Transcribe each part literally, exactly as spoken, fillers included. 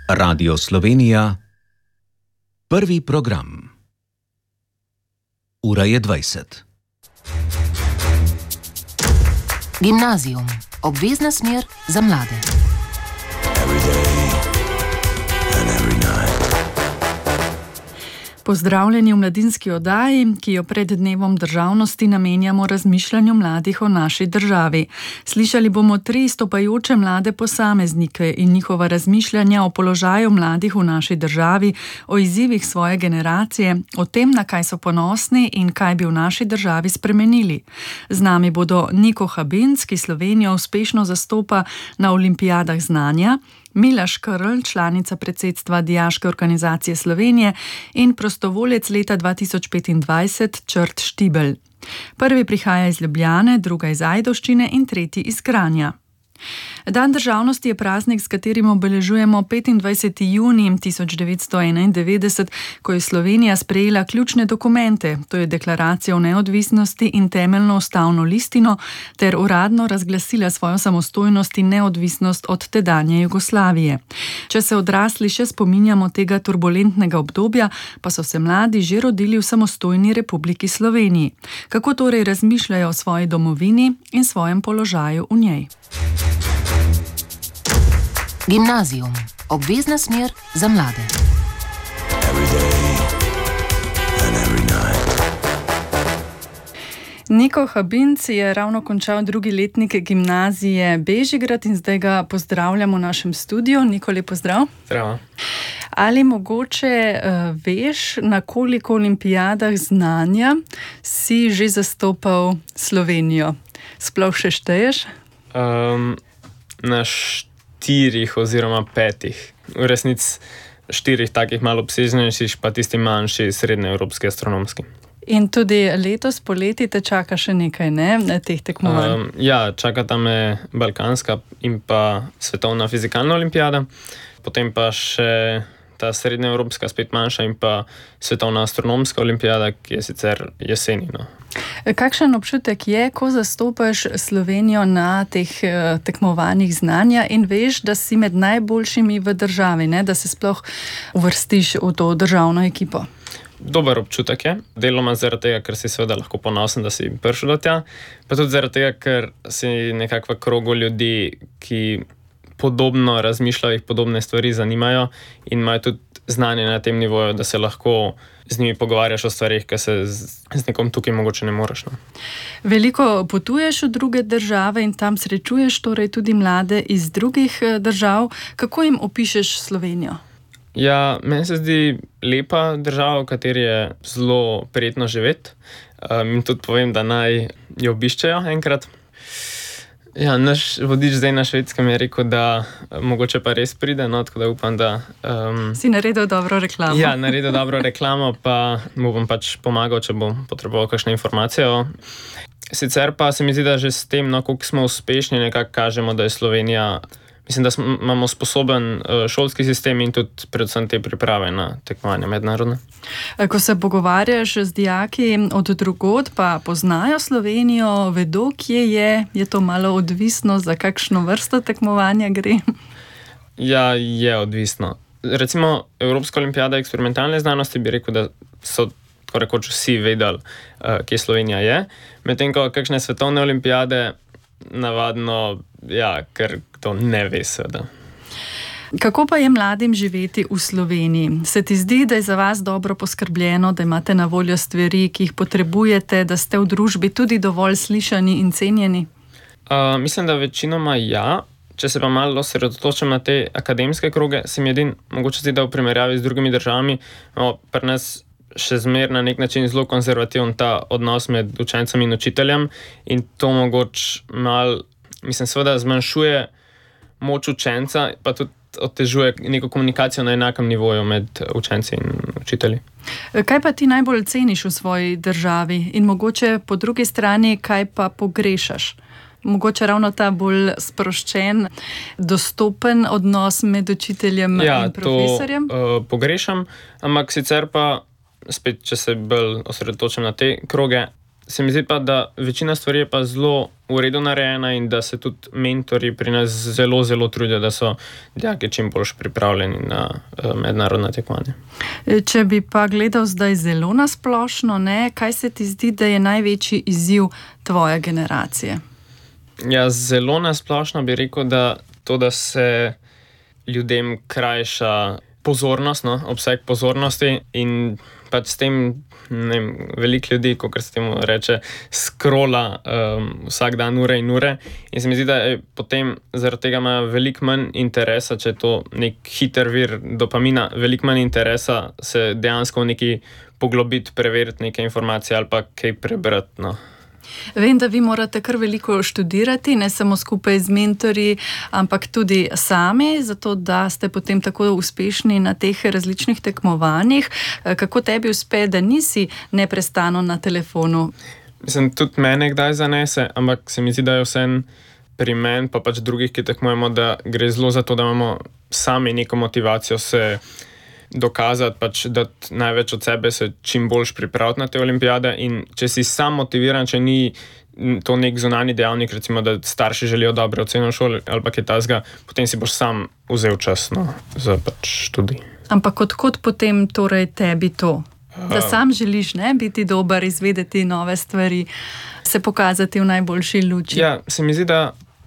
Radio Slovenija, prvi program. Ura je dvajset. Gimnazijum. Obvezna smer za mlade. Pozdravljeni v mladinski oddaji, ki jo pred dnevom državnosti namenjamo razmišljanju mladih o naši državi. Slišali bomo tri izstopajoče mlade posameznike in njihova razmišljanja o položaju mladih v naši državi, o izzivih svoje generacije, o tem, na kaj so ponosni in kaj bi v naši državi spremenili. Z nami bodo Niko Habinc, ki Slovenijo uspešno zastopa na olimpijadah znanja, Mila Škrlj, članica predsedstva Dijaške organizacije Slovenije in prostovoljec leta dva tisoč petindvajset Črt Štibelj. Prvi prihaja iz Ljubljane, druga iz Ajdovščine in tretji iz Kranja. Dan državnosti je praznik, s katerim obeležujemo petindvajseti junij tisoč devetsto enaindevetdeset, ko je Slovenija sprejela ključne dokumente, to je deklaracijo o neodvisnosti in temeljno ustavno listino, ter uradno razglasila svojo samostojnost in neodvisnost od tedanje Jugoslavije. Če se odrasli še spominjamo tega turbulentnega obdobja, pa so se mladi že rodili v samostojni Republiki Sloveniji. Kako torej razmišljajo o svoji domovini in svojem položaju v njej? Gimnazijum. Obvezna smer za mlade. Niko Habinc je ravno končal drugi letnik gimnazije Bežigrad in zdaj ga pozdravljamo v našem studiu. Niko, lep pozdrav. Zdravo. Ali mogoče uh, veš, na koliko olimpijadah znanja si že zastopal Slovenijo? Sploh še šteješ? Um, na štirih oziroma petih. V resnici štirih takih malo obsežnejših, pa tisti manjši srednjeevropski astronomski. In tudi letos poleti te čaka še nekaj, ne, teh tekmovanj? Um, ja, čakata me balkanska in pa svetovna fizikalna olimpijada, potem pa še ta srednjeevropska spet manjša in pa svetovna astronomska olimpijada, ki je sicer jeseni. No. Kakšen občutek je, ko zastopaš Slovenijo na teh uh, tekmovanjih znanja in veš, da si med najboljšimi v državi, ne, da se sploh uvrstiš v to državno ekipo? Dober občutek je, deloma zaradi tega, ker si seveda lahko ponosen, da si prišel do tja, pa tudi zaradi tega, ker si nekako v krogu ljudi, ki podobno razmišljajo, jih podobne stvari zanimajo in imajo tudi znanje na tem nivoju, da se lahko z njimi pogovarjaš o stvarih, ki se z, z nekom tukaj mogoče ne moreš. No. Veliko potuješ v druge države in tam srečuješ torej tudi mlade iz drugih držav. Kako jim opišeš Slovenijo? Ja, meni se zdi lepa država, v kateri je zelo prijetno živeti. Um, in tudi povem, da naj jo obiščejo enkrat. Ja, naš vodič zdaj na Švedskem je rekel, da mogoče pa res pride, no, tako da upam, da... Um, si naredil dobro reklamo. Ja, naredil dobro reklamo, pa mu bom pač pomagal, če bom potreboval kakšne informacije. Sicer pa se mi zdi, da že s tem, no, koliko smo uspešni, nekako kažemo, da je Slovenija... Mislim, da smo, imamo sposoben šolski sistem in tudi predvsem te priprave na tekmovanja mednarodne. Ko se pogovarjaš z dijaki od drugod, pa poznajo Slovenijo, vedo, kje je, je to malo odvisno, za kakšno vrsto tekmovanja gre? Ja, je odvisno. Recimo Evropska olimpijada eksperimentalne znanosti bi rekel, da so tako rekoč vsi vedeli, kje Slovenija je. Medtem ko kakšne svetovne olimpijade navadno, ja, ker to ne ve seveda. Kako pa je mladim živeti v Sloveniji? Se ti zdi, da je za vas dobro poskrbljeno, da imate na voljo stvari, ki jih potrebujete, da ste v družbi tudi dovolj slišani in cenjeni? Uh, mislim, da večinoma ja. Če se pa malo osredotočam na te akademske kroge, se mi edin mogoče zdi, da v primerjavi z drugimi državami no, pri nas še zmer na nek način zelo konzervativen ta odnos med učencem in učiteljem in to mogoče malo, mislim, seveda zmanjšuje moč učenca, pa tudi otežuje neko komunikacijo na enakem nivoju med učenci in učitelji. Kaj pa ti najbolj ceniš v svoji državi in mogoče po drugi strani, kaj pa pogrešaš? Mogoče ravno ta bolj sproščen, dostopen odnos med učiteljem ja, in profesorjem? Ja, to uh, pogrešam, ampak sicer pa spet, če se bolj osredotočim na te kroge, se mi zdi pa, da večina stvari je pa zelo v redu narejena in da se tudi mentori pri nas zelo, zelo trudijo, da so dijaki čim bolj pripravljeni na uh, mednarodna tekmovanja. Če bi pa gledal zdaj zelo nasplošno, ne, kaj se ti zdi, da je največji izziv tvoje generacije? Ja, zelo nasplošno bi rekel, da to, da se ljudem krajša pozornost, no, obseg pozornosti in pač s tem ne vem, veliko ljudi, kot se temu reče, skrola um, vsak dan ure in ure in se mi zdi, da je potem zaradi tega ima veliko manj interesa, če je to nek hiter vir dopamina, veliko manj interesa se dejansko v neki poglobiti, preveriti neke informacije ali pa kaj prebrati, no. Vem, da vi morate kar veliko študirati, ne samo skupaj z mentorji, ampak tudi sami, zato da ste potem tako uspešni na teh različnih tekmovanjih. Kako tebi uspe, da nisi neprestano na telefonu? Mislim, tudi mene kdaj zanese, ampak se mi zdi, da je vsem pri meni, pa pač drugih, ki tekmujemo, da gre zelo za to, da imamo sami neko motivacijo se dokazati, pač dati največ od sebe, se čim boljš pripraviti na te olimpijade in če si sam motiviran, če ni to nek zunanji dejavnik, recimo, da starši želijo dobre ocene v šoli ali pa kaj takega, potem si boš sam vzel čas, no, za pač študij. Ampak odkot potem torej tebi to? Da sam želiš, ne, biti dober, izvedeti nove stvari, se pokazati v najboljši luči? Ja, se mi zdi, da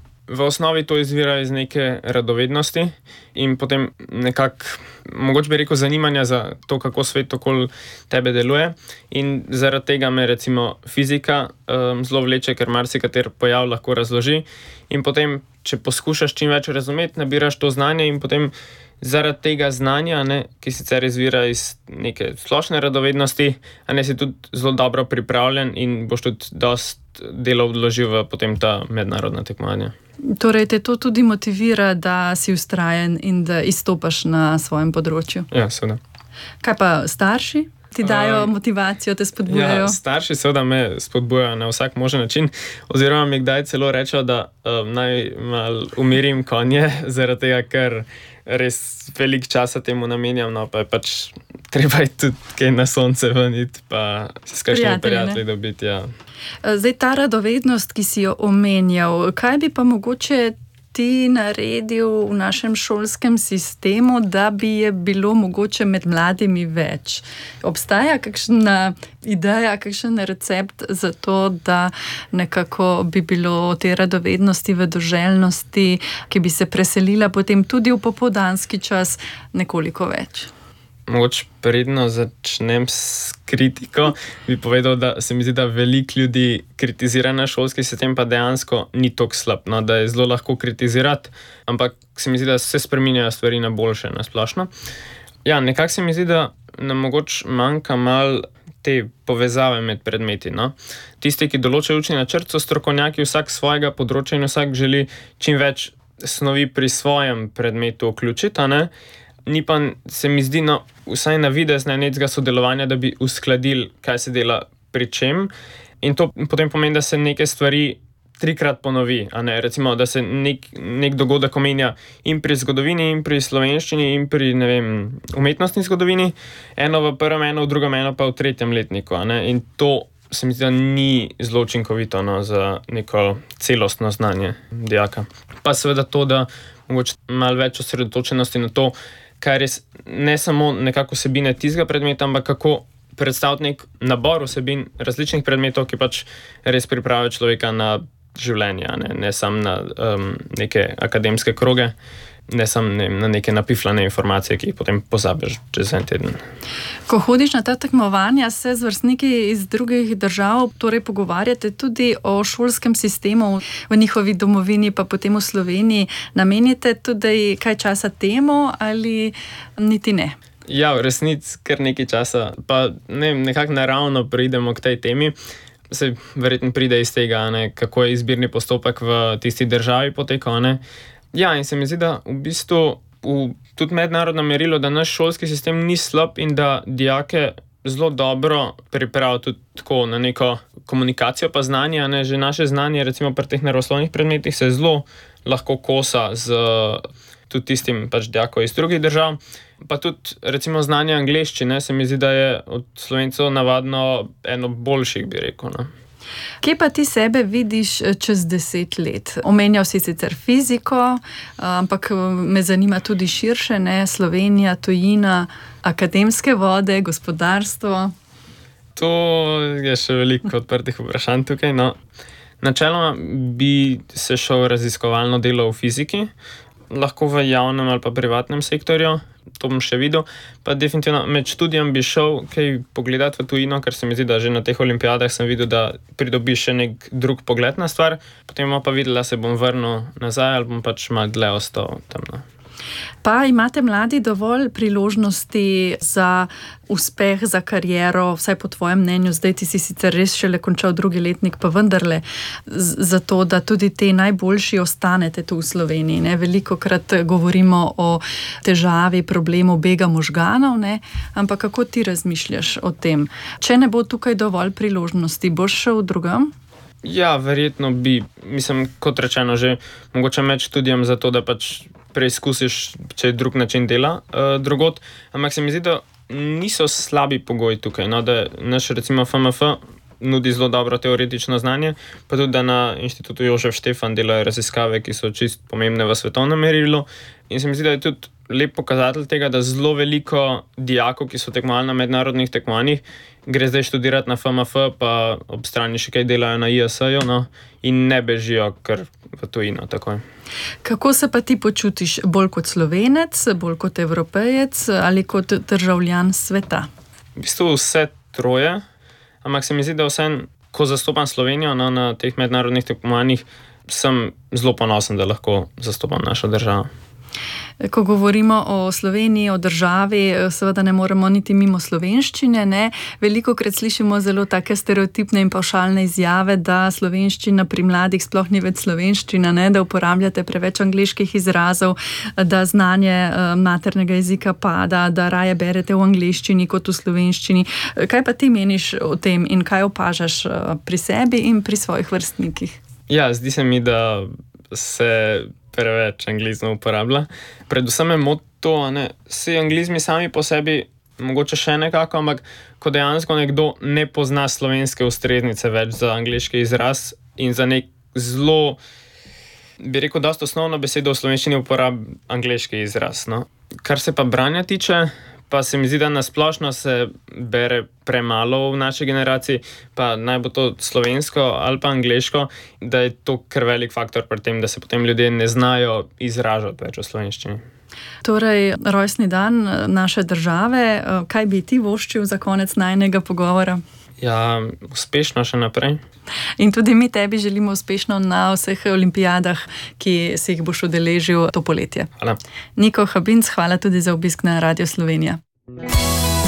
v osnovi to izvira iz neke radovednosti in potem nekako, mogoče bi rekel, zanimanja za to, kako svet okoli tebe deluje in zaradi tega me recimo fizika um, zelo vleče, ker marsikater pojav lahko razloži in potem, če poskušaš čim več razumeti, nabiraš to znanje in potem zaradi tega znanja, ne, ki sicer izvira iz neke splošne radovednosti, a ne si tudi zelo dobro pripravljen in boš tudi dost dela vložil v potem ta mednarodna tekmovanja. Torej, te to tudi motivira, da si vztrajen in da izstopaš na svojem področju? Ja, seveda. Kaj pa starši? Ti dajo um, motivacijo, te spodbujajo? Ja, starši seveda me spodbujajo na vsak možen način, oziroma mi kdaj celo rečejo, da um, naj mal umirim konje, zaradi tega, ker res veliko časa temu namenjam, no pa je pač treba je tudi kaj na sonce veniti, pa s kakšnimi prijatelji dobiti, ja. Zdaj, ta radovednost, ki si jo omenjal, kaj bi pa mogoče ti naredil v našem šolskem sistemu, da bi je bilo mogoče med mladimi več? Obstaja kakšna ideja, kakšen recept za to, da nekako bi bilo te radovednosti, vedoželjnosti, ki bi se preselila potem tudi v popoldanski čas, nekoliko več? Mogoče predno začnem s kritiko, bi povedal, da se mi zdi, da veliko ljudi kritizira na šolski sistem, pa dejansko ni toliko slab, no, da je zelo lahko kritizirati, ampak se mi zdi, da se spreminjajo stvari na boljše, na splošno. Ja, nekako se mi zdi, da nam mogoče manjka malo te povezave med predmeti, no. Tisti, ki določajo učni načrt, so strokovnjaki vsak svojega področja in vsak želi čim več snovi pri svojem predmetu vključiti, a ne? Ni pa, se mi zdi, no, vsaj na videz nekega sodelovanja, da bi uskladili, kaj se dela pri čem. In to potem pomeni, da se neke stvari trikrat ponovi, a ne, recimo, da se nek, nek dogodek omenja in pri zgodovini, in pri slovenščini, in pri, ne vem, umetnostni zgodovini, eno v prvem, eno v drugem, eno pa v tretjem letniku, a ne, in to se mi zdi, da ni zelo učinkovito, no, za neko celostno znanje dijaka. Pa seveda to, da mogoče malo več osredotočenosti na to, kaj res ne samo nekako vsebine tistega predmeta, ampak kako predstaviti nek nabor vsebin različnih predmetov, ki pač res pripravijo človeka na življenje, ne, ne samo na um, neke akademske kroge, ne samo ne, na neke napiflane informacije, ki jih potem pozabiš čez en teden. Ko hodiš na ta tekmovanja, se z vrstniki iz drugih držav torej pogovarjate tudi o šolskem sistemu v njihovi domovini, pa potem v Sloveniji. Namenite tudi kaj časa temu ali niti ne? Ja, v resnici kar nekaj časa, pa ne, nekako naravno pridemo k tej temi. Se verjetno pride iz tega, ne, kako je izbirni postopek v tisti državi potekal, ne. Ja, in se mi zdi, da v bistvu v tudi mednarodno merilo, da naš šolski sistem ni slab in da dijake zelo dobro pripravi tudi tako na neko komunikacijo pa znanje, ne, že naše znanje, recimo pri teh naravoslovnih predmetih, se zelo lahko kosa z tudi tistim pač dijakov iz drugih držav. Pa tudi recimo znanje angleščine, se mi zdi, da je od Slovencev navadno eno boljših, bi rekel, no. Kje pa ti sebe vidiš čez deset let? Omenjal si sicer fiziko, ampak me zanima tudi širše, ne? Slovenija, tujina, akademske vode, gospodarstvo. To je še veliko odprtih vprašanj tukaj. No. Načeloma bi se šel raziskovalno delo v fiziki, lahko v javnem ali pa privatnem sektorju, to bom še videl. Pa definitivno med študijem bi šel kaj pogledati v tujino, ker se mi zdi, da že na teh olimpijadah sem videl, da pridobi še nek drug pogled na stvar. Potem bom pa videl, da se bom vrnil nazaj ali bom pač malo dlje ostal tam. No. Pa imate mladi dovolj priložnosti za uspeh, za kariero, vsaj po tvojem mnenju, zdaj ti si sicer res šele končal drugi letnik, pa vendarle za to, da tudi te najboljši ostanete tu v Sloveniji. Ne? Velikokrat govorimo o težavi, problemu bega možganov, ne? Ampak kako ti razmišljaš o tem? Če ne bo tukaj dovolj priložnosti, boš šel drugam? Ja, verjetno bi, mislim, kot rečeno, že mogoče med študijem za to, da pač preizkusiš, če je drug način dela uh, drugot. Ampak se mi zdi, da niso slabi pogoji tukaj. No, da naš recimo F M F nudi zelo dobro teoretično znanje, pa tudi, da na inštitutu Jožef Štefan delajo raziskave, ki so čist pomembne v svetovnem merilu. In se mi zdi, da je tudi lep pokazatelj tega, da zelo veliko dijakov, ki so tekmovali na mednarodnih tekmovanjih, gre zdaj študirati na F M F, pa ob strani še kaj delajo na I A S-ju, no, in ne bežijo kar v tujino takoj. Kako se pa ti počutiš? Bolj kot Slovenec, bolj kot Evropejec ali kot državljan sveta? V bistvu vse troje, ampak se mi zdi, da vsem, ko zastopam Slovenijo no, na teh mednarodnih tekmovanjih, sem zelo ponosen, da lahko zastopam našo državo. Ko govorimo o Sloveniji, o državi, seveda ne moremo niti mimo slovenščine. Ne? Velikokrat slišimo zelo take stereotipne in pavšalne izjave, da slovenščina pri mladih sploh ni več slovenščina, ne? Da uporabljate preveč angleških izrazov, da znanje maternega jezika pada, da raje berete v angleščini kot v slovenščini. Kaj pa ti meniš o tem in kaj opažaš pri sebi in pri svojih vrstnikih? Ja, zdi se mi, da se preveč anglizmov uporablja. Predvsem je motto, ne, vsi anglizmi sami po sebi mogoče še nekako, ampak ko dejansko nekdo ne pozna slovenske ustreznice več za angleški izraz in za nek zelo, bi rekel, dosti osnovno besedo v slovenščini uporabi angleški izraz. No. Kar se pa branja tiče, pa se mi zdi, da nasplošno se bere premalo v naši generaciji, pa naj bo to slovensko ali pa angleško, da je to kar velik faktor pri tem, da se potem ljudje ne znajo izražati več v slovenščini. Torej, rojstni dan naše države, kaj bi ti voščil za konec najinega pogovora? Ja, uspešno še naprej. In tudi mi tebi želimo uspešno na vseh olimpijadah, ki se jih boš udeležil to poletje. Hvala. Niko Habinc, hvala tudi za obisk na Radio Slovenija.